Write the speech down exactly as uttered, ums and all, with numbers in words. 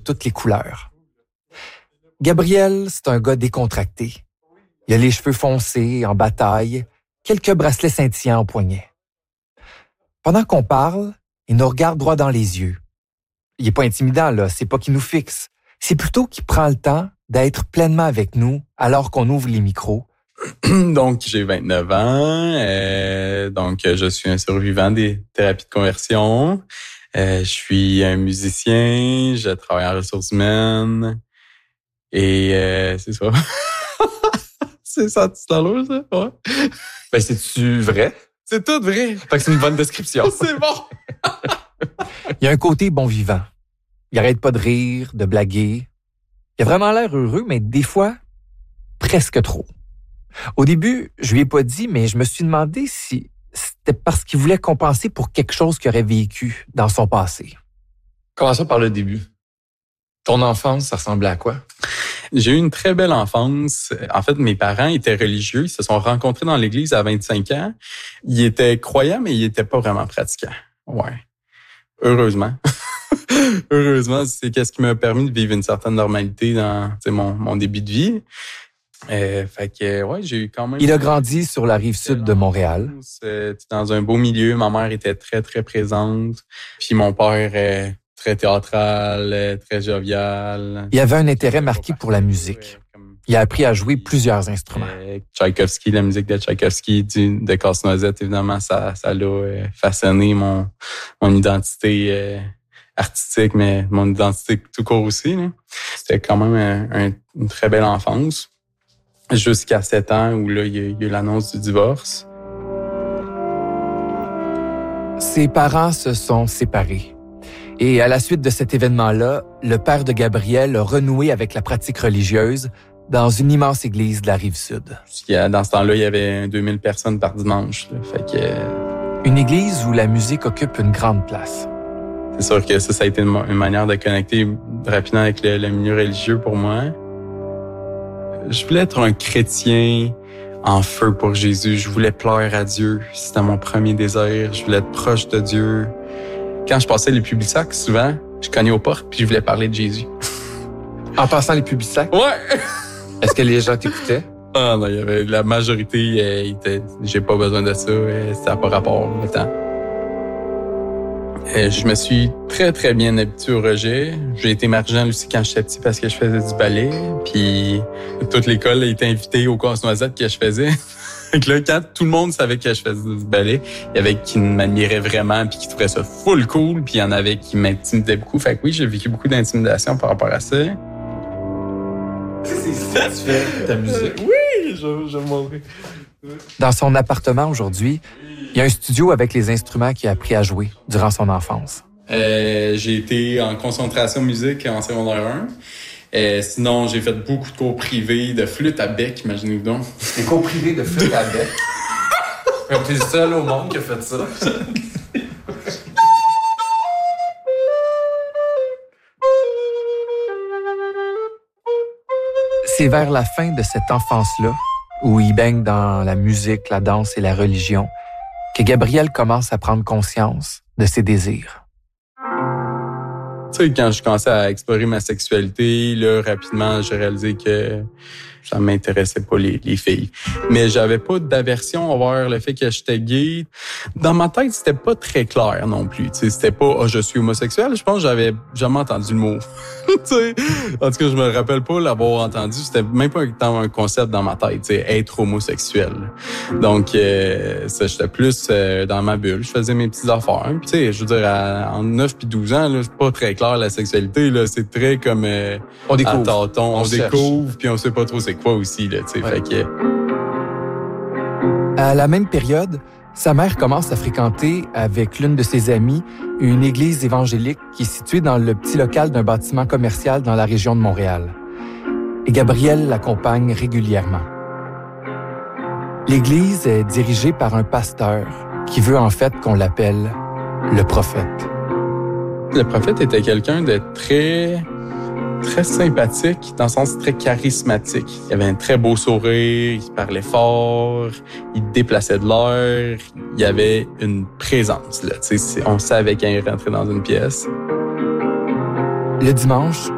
toutes les couleurs. Gabriel, c'est un gars décontracté. Il a les cheveux foncés, en bataille, quelques bracelets scintillants au poignet. Pendant qu'on parle, il nous regarde droit dans les yeux. Il est pas intimidant, là, c'est pas qu'il nous fixe. C'est plutôt qu'il prend le temps d'être pleinement avec nous alors qu'on ouvre les micros. Donc, j'ai vingt-neuf ans. Euh, donc, je suis un survivant des thérapies de conversion. Euh, je suis un musicien. Je travaille en ressources humaines. Et euh, c'est ça. C'est ça, c'est dans l'eau, ça? Ouais. Ben, c'est-tu vrai? C'est tout vrai. Fait que c'est une bonne description. C'est bon. Il y a un côté bon vivant. Il arrête pas de rire, de blaguer. Il a vraiment l'air heureux, mais des fois, presque trop. Au début, je lui ai pas dit, mais je me suis demandé si c'était parce qu'il voulait compenser pour quelque chose qu'il aurait vécu dans son passé. Commençons par le début. Ton enfance, ça ressemblait à quoi? J'ai eu une très belle enfance. En fait, mes parents étaient religieux. Ils se sont rencontrés dans l'église à vingt-cinq ans. Ils étaient croyants, mais ils étaient pas vraiment pratiquants. Ouais. Heureusement. Heureusement, c'est qu'est-ce qui m'a permis de vivre une certaine normalité dans mon, mon début de vie. Euh, fait que, ouais, j'ai eu quand même... Il a grandi sur la rive sud de Montréal. C'était dans un beau milieu. Ma mère était très, très présente. Puis mon père... Euh, très théâtral, très jovial. Il avait un intérêt marqué pour la musique. Il a appris à jouer plusieurs instruments. Euh, Tchaïkovski, la musique de Tchaïkovski, du, de Casse-Noisette, évidemment, ça, ça l'a euh, façonné mon, mon identité euh, artistique, mais mon identité tout court aussi. Là. C'était quand même un, un, une très belle enfance. Jusqu'à sept ans où là, il y a, il y a eu l'annonce du divorce. Ses parents se sont séparés. Et à la suite de cet événement-là, le père de Gabriel a renoué avec la pratique religieuse dans une immense église de la Rive-Sud. Dans ce temps-là, il y avait deux mille personnes par dimanche. Là. Fait que... Une église où la musique occupe une grande place. C'est sûr que ça, ça a été une, une manière de connecter rapidement avec le, le milieu religieux pour moi. Je voulais être un chrétien en feu pour Jésus. Je voulais plaire à Dieu. C'était mon premier désir. Je voulais être proche de Dieu. Quand je passais les Publisac, souvent, je cognais aux portes puis je voulais parler de Jésus. En passant les Publisac? Ouais! Est-ce que les gens t'écoutaient? Ah non, il y avait la majorité, euh, il était, j'ai pas besoin de ça, euh, ça n'a pas rapport le temps. Euh, je me suis très, très bien habitué au rejet. J'ai été marginal aussi quand j'étais petit parce que je faisais du ballet. Puis toute l'école a été invitée au Casse-Noisette que je faisais. Fait que là, quand tout le monde savait que je faisais du ballet, il y avait qui m'admirait vraiment puis qui trouvait ça full cool, puis il y en avait qui m'intimidaient beaucoup. Fait que oui, j'ai vécu beaucoup d'intimidation par rapport à ça. C'est ça que tu fais, ta musique? Euh, oui, je, je vais vous montrer. Dans son appartement aujourd'hui, il y a un studio avec les instruments qu'il a appris à jouer durant son enfance. Euh, j'ai été en concentration musique en secondaire un. Euh, sinon, j'ai fait beaucoup de cours privés de flûte à bec, imaginez-vous donc. Des cours privés de flûte à bec? T'es le seul au monde qui a fait ça. C'est vers la fin de cette enfance-là, où il baigne dans la musique, la danse et la religion, que Gabriel commence à prendre conscience de ses désirs. Tu sais, quand je commençais à explorer ma sexualité, là, rapidement, j'ai réalisé que ça m'intéressait pas les, les filles. Mais j'avais pas d'aversion envers le fait que j'étais gay. Dans ma tête, c'était pas très clair non plus. Tu sais, c'était pas « Ah, oh, je suis homosexuel ». Je pense que j'avais jamais entendu le mot. Tu sais, en tout cas, je me rappelle pas l'avoir entendu. C'était même pas un concept dans ma tête, tu sais, être homosexuel. Donc, euh, ça, j'étais plus euh, dans ma bulle. Je faisais mes petites affaires. Puis, tu sais, je veux dire, à, en neuf puis douze ans, là, c'est pas très clair la sexualité. Là, c'est très comme euh, on découvre. À tâtons. On, on découvre, puis on sait pas trop c'est quoi aussi, là, tu sais. Ouais. Fait que... À la même période, sa mère commence à fréquenter avec l'une de ses amies une église évangélique qui est située dans le petit local d'un bâtiment commercial dans la région de Montréal. Et Gabriel l'accompagne régulièrement. L'église est dirigée par un pasteur qui veut en fait qu'on l'appelle le prophète. Le prophète était quelqu'un de très... très sympathique, dans le sens très charismatique. Il avait un très beau sourire, il parlait fort, il déplaçait de l'air, il y avait une présence, là. Tu sais, on savait quand il rentrait dans une pièce. Le dimanche,